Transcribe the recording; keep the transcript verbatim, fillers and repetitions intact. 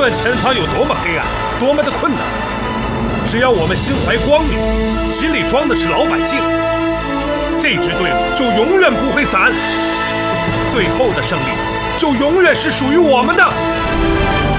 论前方有多么黑暗，多么的困难，只要我们心怀光明，心里装的是老百姓，这支队伍就永远不会散，最后的胜利就永远是属于我们的。